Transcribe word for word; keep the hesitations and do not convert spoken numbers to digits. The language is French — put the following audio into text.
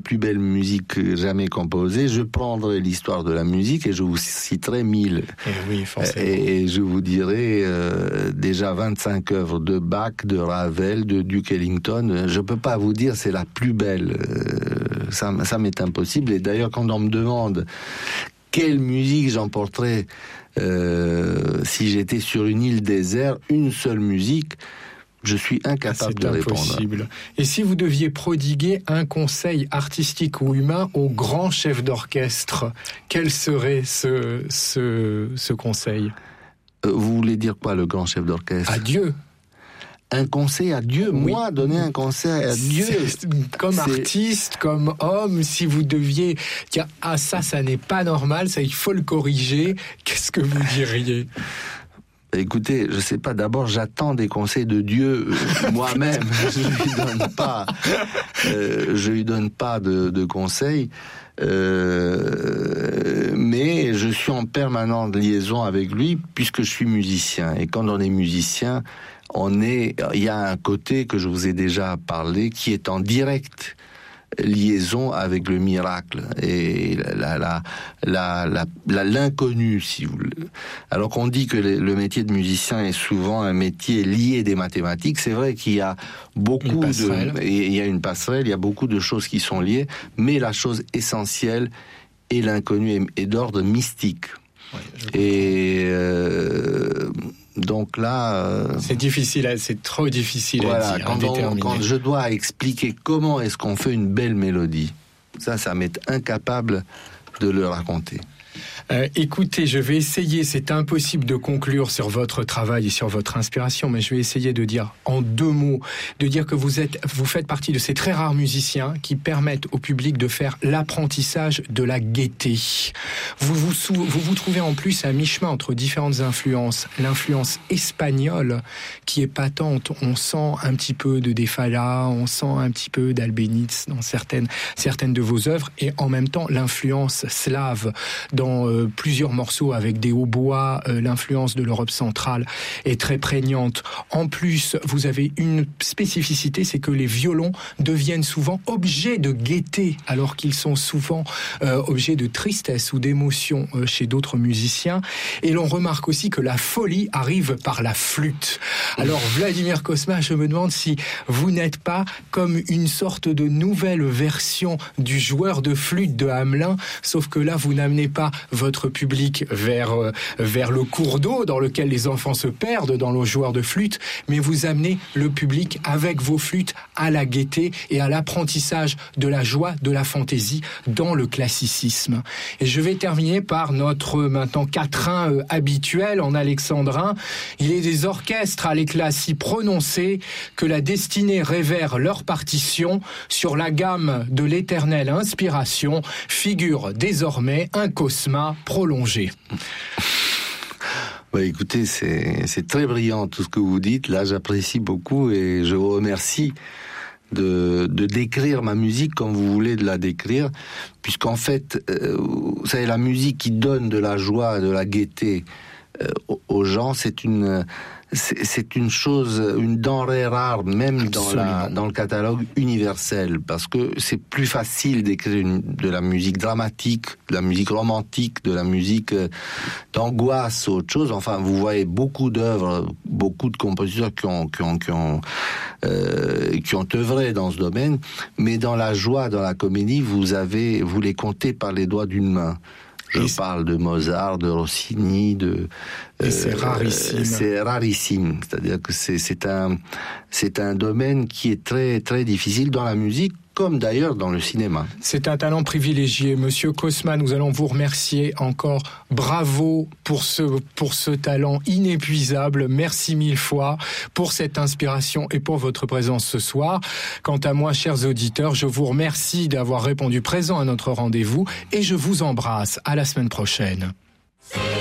plus belle musique jamais composée, je prendrai l'histoire de la musique et je vous citerai mille. Et oui, forcément. Et je vous dirai euh, déjà vingt-cinq œuvres de Bach, de Ravel, de Duke Ellington. Je peux pas vous dire c'est la plus belle. Euh, ça, ça m'est impossible. Et d'ailleurs, quand on me demande quelle musique j'emporterais euh, si j'étais sur une île déserte, une seule musique, je suis incapable ah, de impossible. répondre. Et si vous deviez prodiguer un conseil artistique ou humain au grand chef d'orchestre, quel serait ce, ce, ce conseil ? euh, Vous voulez dire quoi, le grand chef d'orchestre ? Adieu. Un conseil à Dieu, oui. Moi, donner un conseil à Dieu. C'est, comme c'est... artiste, comme homme, si vous deviez dire « Ah, ça, ça n'est pas normal, ça, il faut le corriger », qu'est-ce que vous diriez ? Écoutez, je sais pas, d'abord j'attends des conseils de Dieu euh, moi-même, je lui donne pas, euh, je lui donne pas de, de conseils, euh, mais je suis en permanente liaison avec lui puisque je suis musicien. Et quand on est musicien, on est, il y a un côté que je vous ai déjà parlé qui est en direct liaison avec le miracle et la, la, la, la, la, l'inconnu, si vous voulez. Alors qu'on dit que le métier de musicien est souvent un métier lié des mathématiques, c'est vrai qu'il y a beaucoup de, et il y a une passerelle, il y a beaucoup de choses qui sont liées, mais la chose essentielle est l'inconnu et d'ordre mystique. Ouais, et euh, donc là, euh, c'est difficile, c'est trop difficile voilà, à dire, quand, à on, déterminer. Quand je dois expliquer comment est-ce qu'on fait une belle mélodie, ça, ça m'est incapable de le raconter. Euh, écoutez, je vais essayer, c'est impossible de conclure sur votre travail et sur votre inspiration, mais je vais essayer de dire en deux mots, de dire que vous êtes, vous faites partie de ces très rares musiciens qui permettent au public de faire l'apprentissage de la gaieté. Vous vous, sou- vous, vous trouvez en plus à mi-chemin entre différentes influences. L'influence espagnole qui est patente, on sent un petit peu de De Falla, on sent un petit peu d'Albéniz dans certaines, certaines de vos œuvres, et en même temps l'influence slave dans euh, plusieurs morceaux avec des hautbois, euh, l'influence de l'Europe centrale est très prégnante. En plus, vous avez une spécificité, c'est que les violons deviennent souvent objets de gaieté, alors qu'ils sont souvent euh, objets de tristesse ou d'émotion euh, chez d'autres musiciens. Et l'on remarque aussi que la folie arrive par la flûte. Alors, Vladimir Cosma, je me demande si vous n'êtes pas comme une sorte de nouvelle version du joueur de flûte de Hamelin, sauf que là, vous n'amenez pas votre public vers, euh, vers le cours d'eau dans lequel les enfants se perdent dans le joueur de flûte, mais vous amenez le public avec vos flûtes à la gaieté et à l'apprentissage de la joie, de la fantaisie dans le classicisme. Et je vais terminer par notre maintenant quatrain euh, habituel en alexandrin. Il est des orchestres à l'éclat si prononcé que la destinée révère leur partition sur la gamme de l'éternelle inspiration figure désormais un Cosma prolongé. Bah écoutez, c'est, c'est très brillant tout ce que vous dites. Là, j'apprécie beaucoup et je vous remercie de, de décrire ma musique comme vous voulez de la décrire, puisqu'en fait, euh, vous savez, la musique qui donne de la joie, de la gaieté euh, aux gens, c'est une... C'est, c'est une chose, une denrée rare, même dans, la, dans le catalogue universel, parce que c'est plus facile d'écrire une, de la musique dramatique, de la musique romantique, de la musique euh, d'angoisse, autre chose. Enfin, vous voyez beaucoup d'œuvres, beaucoup de compositeurs qui ont, qui ont, qui ont, euh, qui ont œuvré dans ce domaine, mais dans la joie, dans la comédie, vous avez, vous les comptez par les doigts d'une main. Je et parle de Mozart, de Rossini, de. Et euh, c'est rarissime. C'est rarissime. C'est-à-dire que c'est, c'est un, c'est un domaine qui est très, très difficile dans la musique, comme d'ailleurs dans le cinéma. C'est un talent privilégié. Monsieur Cosma, nous allons vous remercier encore. Bravo pour ce, pour ce talent inépuisable. Merci mille fois pour cette inspiration et pour votre présence ce soir. Quant à moi, chers auditeurs, je vous remercie d'avoir répondu présent à notre rendez-vous et je vous embrasse. À la semaine prochaine.